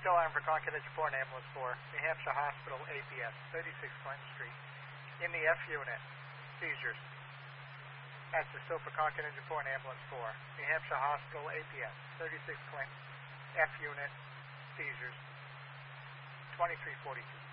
still on for Concord Engine 4 and Ambulance 4, New Hampshire Hospital, APS, 36 Clinton Street. In the F unit, seizures. That's the still for Concord Engine 4 and Ambulance 4, New Hampshire Hospital, APS, 36 Clinton, F unit, seizures, 2342.